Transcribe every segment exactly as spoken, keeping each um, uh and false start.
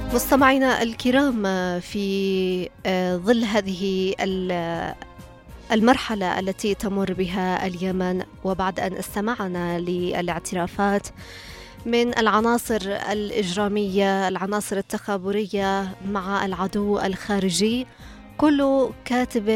مستمعينا الكرام، في ظل هذه المرحلة التي تمر بها اليمن، وبعد أن استمعنا للاعترافات من العناصر الإجرامية، العناصر التخابرية مع العدو الخارجي، كل كاتب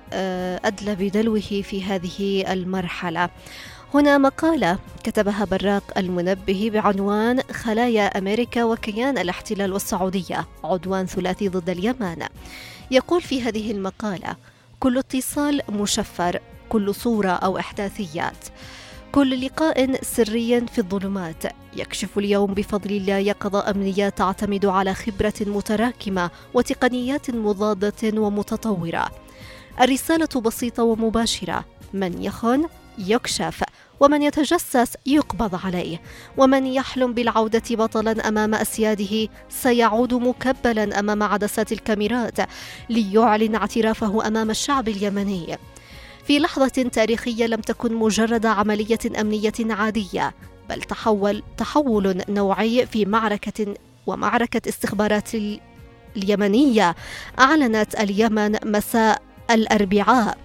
أدلى بدلوه في هذه المرحلة. هنا مقالة كتبها براق المنبه بعنوان خلايا أمريكا وكيان الاحتلال والسعودية، عدوان ثلاثي ضد اليمن. يقول في هذه المقالة: كل اتصال مشفر، كل صورة أو إحداثيات، كل لقاء سري في الظلمات يكشف اليوم بفضل الله يقظة أمنية تعتمد على خبرة متراكمة وتقنيات مضادة ومتطورة. الرسالة بسيطة ومباشرة: من يخن يكشف، ومن يتجسس يقبض عليه، ومن يحلم بالعودة بطلا أمام أسياده سيعود مكبلا أمام عدسات الكاميرات ليعلن اعترافه أمام الشعب اليمني. في لحظة تاريخية لم تكن مجرد عملية أمنية عادية، بل تحول تحول نوعي في معركة ومعركة استخبارات اليمنية. أعلنت اليمن مساء الأربعاء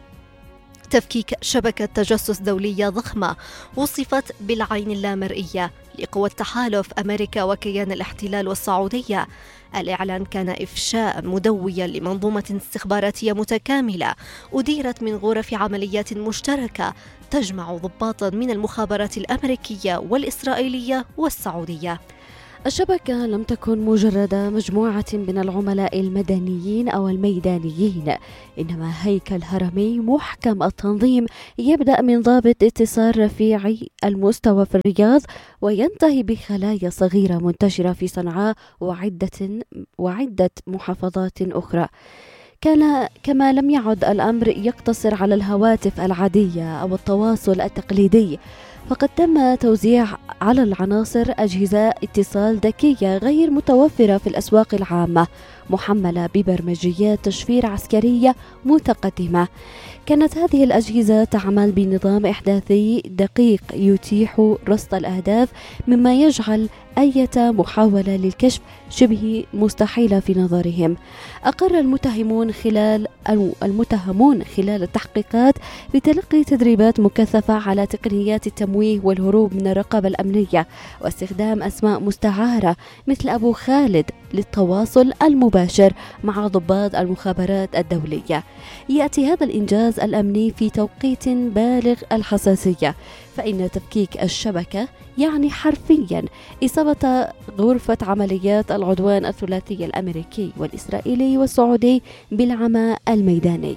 تفكيك شبكة تجسس دولية ضخمة وصفت بالعين اللامرئية لقوى التحالف أمريكا وكيان الاحتلال والسعودية. الإعلان كان إفشاء مدويا لمنظومة استخباراتية متكاملة أديرت من غرف عمليات مشتركة تجمع ضباطا من المخابرات الأمريكية والإسرائيلية والسعودية. الشبكة لم تكن مجرد مجموعة من العملاء المدنيين أو الميدانيين، إنما هيكل هرمي محكم التنظيم يبدأ من ضابط اتصال رفيع المستوى في الرياض وينتهي بخلايا صغيرة منتشرة في صنعاء وعدة, وعدة محافظات أخرى. كان كما لم يعد الأمر يقتصر على الهواتف العادية أو التواصل التقليدي، فقد تم توزيع على العناصر أجهزة اتصال ذكية غير متوفرة في الأسواق العامة، محملة ببرمجيات تشفير عسكرية متقدمة. كانت هذه الأجهزة تعمل بنظام إحداثي دقيق يتيح رصد الأهداف، مما يجعل أي محاولة للكشف شبه مستحيلة في نظرهم. أقر المتهمون خلال المتهمون خلال التحقيقات بتلقي تدريبات مكثفة على تقنيات التمويه والهروب من الرقابة الأمنية واستخدام أسماء مستعارة مثل أبو خالد للتواصل المباشر مع ضباط المخابرات الدولية. يأتي هذا الإنجاز الأمني في توقيت بالغ الحساسية، فإن تفكيك الشبكة يعني حرفيا إصابة غرفة عمليات العدوان الثلاثي الأمريكي والإسرائيلي والسعودي بالعمى الميداني.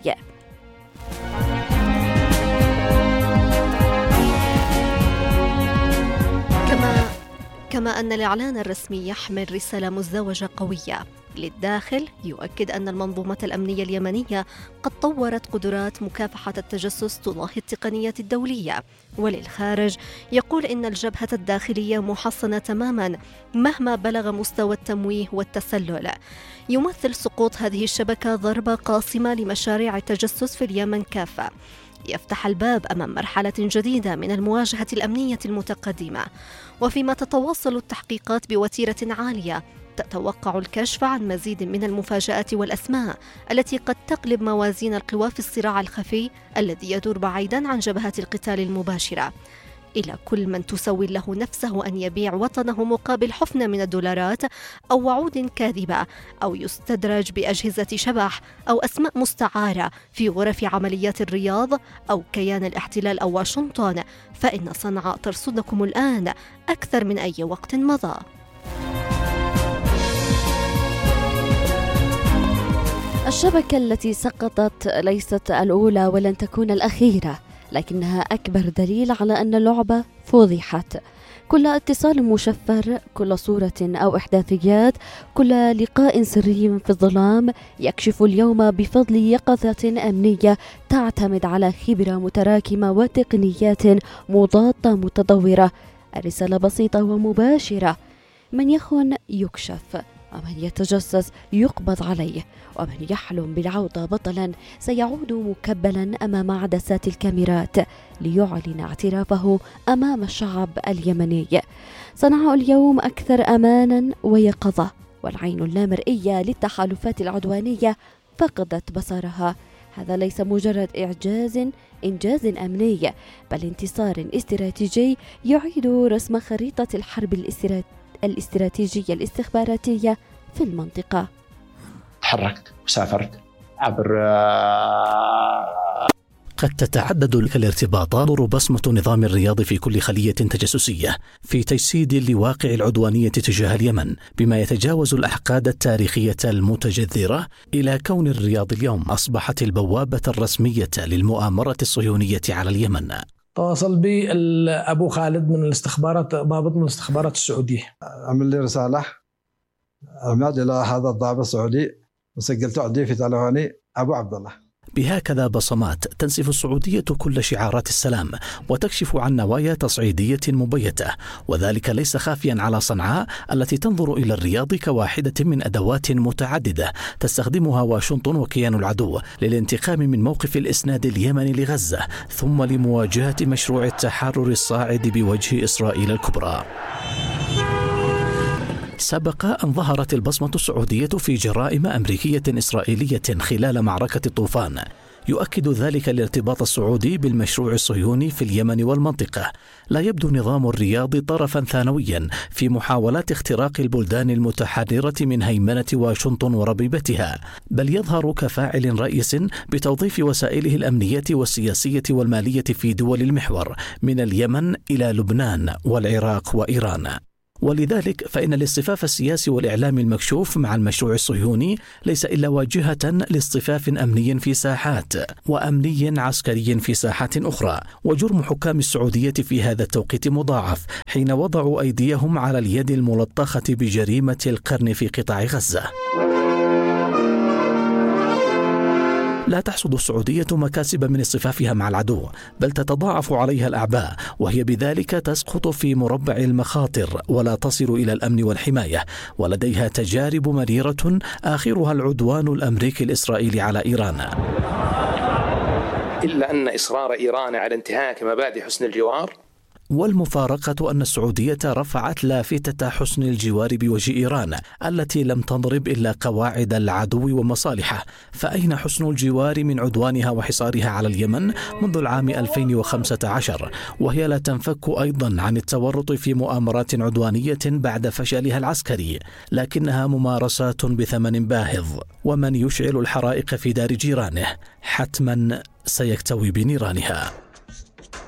كما كما أن الإعلان الرسمي يحمل رسالة مزدوجة قوية. للداخل يؤكد أن المنظومة الأمنية اليمنية قد طورت قدرات مكافحة التجسس تضاهي التقنيات الدولية، وللخارج يقول إن الجبهة الداخلية محصنة تماما مهما بلغ مستوى التمويه والتسلل. يمثل سقوط هذه الشبكة ضربة قاصمة لمشاريع التجسس في اليمن كافة، يفتح الباب أمام مرحلة جديدة من المواجهة الأمنية المتقدمة. وفيما تتواصل التحقيقات بوتيرة عالية، تتوقع الكشف عن مزيد من المفاجآت والأسماء التي قد تقلب موازين القوى في الصراع الخفي الذي يدور بعيدا عن جبهات القتال المباشرة. إلى كل من تسول له نفسه أن يبيع وطنه مقابل حفنة من الدولارات أو وعود كاذبة أو يستدرج بأجهزة شبح أو أسماء مستعارة في غرف عمليات الرياض أو كيان الاحتلال أو واشنطن، فإن صنعاء ترصدكم الآن أكثر من أي وقت مضى. الشبكة التي سقطت ليست الأولى ولن تكون الأخيرة، لكنها أكبر دليل على أن اللعبة فضحت. كل اتصال مشفر، كل صورة أو إحداثيات، كل لقاء سري في الظلام يكشف اليوم بفضل يقظة أمنية تعتمد على خبرة متراكمة وتقنيات مضادة متطورة. الرسالة بسيطة ومباشرة: من يخن يكشف، ومن يتجسس يقبض عليه، ومن يحلم بالعودة بطلا سيعود مكبلا أمام عدسات الكاميرات ليعلن اعترافه أمام الشعب اليمني. صنعاء اليوم أكثر أمانا ويقظة، والعين اللامرئية للتحالفات العدوانية فقدت بصرها. هذا ليس مجرد إعجاز إنجاز أمني، بل انتصار استراتيجي يعيد رسم خريطة الحرب الاستراتيجية الاستخباراتية في المنطقة. تحركت وسافرت عبر قد تتعدد تلك الارتباطات تدور بصمة نظام الرياض في كل خلية تجسسية في تجسيد لواقع العدوانية تجاه اليمن، بما يتجاوز الأحقاد التاريخية المتجذرة إلى كون الرياض اليوم أصبحت البوابة الرسمية للمؤامرة الصهيونية على اليمن. تواصل بي أبو خالد من الاستخبارات، ضابط من الاستخبارات السعودية، عمل لي رسالة عماد إلى هذا الضابط السعودي وسجلت عندي في تلفوني أبو عبد الله. بهكذا بصمات تنسف السعودية كل شعارات السلام وتكشف عن نوايا تصعيدية مبيتة، وذلك ليس خافيا على صنعاء التي تنظر إلى الرياض كواحدة من أدوات متعددة تستخدمها واشنطن وكيان العدو للانتقام من موقف الإسناد اليمني لغزة، ثم لمواجهة مشروع التحرر الصاعد بوجه إسرائيل الكبرى. سبق أن ظهرت البصمة السعودية في جرائم أمريكية إسرائيلية خلال معركة الطوفان، يؤكد ذلك الارتباط السعودي بالمشروع الصهيوني في اليمن والمنطقة. لا يبدو نظام الرياض طرفا ثانويا في محاولات اختراق البلدان المتحررة من هيمنة واشنطن وربيبتها، بل يظهر كفاعل رئيس بتوظيف وسائله الأمنية والسياسية والمالية في دول المحور من اليمن إلى لبنان والعراق وإيران. ولذلك فإن الاصطفاف السياسي والإعلامي المكشوف مع المشروع الصهيوني ليس إلا واجهة لاصطفاف أمني في ساحات وأمني عسكري في ساحات أخرى. وجرم حكام السعودية في هذا التوقيت مضاعف حين وضعوا أيديهم على اليد الملطخة بجريمة القرن في قطاع غزة. لا تحصد السعودية مكاسب من اصطفافها مع العدو، بل تتضاعف عليها الأعباء، وهي بذلك تسقط في مربع المخاطر ولا تصل إلى الأمن والحماية، ولديها تجارب مريرة آخرها العدوان الأمريكي الإسرائيلي على إيران. إلا أن إصرار إيران على انتهاك مبادئ حسن الجوار. والمفارقة أن السعودية رفعت لافتة حسن الجوار بوجه إيران التي لم تضرب إلا قواعد العدو ومصالحه. فأين حسن الجوار من عدوانها وحصارها على اليمن منذ العام ألفين وخمسة عشر، وهي لا تنفك أيضا عن التورط في مؤامرات عدوانية بعد فشلها العسكري، لكنها ممارسات بثمن باهظ. ومن يشعل الحرائق في دار جيرانه حتما سيكتوي بنيرانها.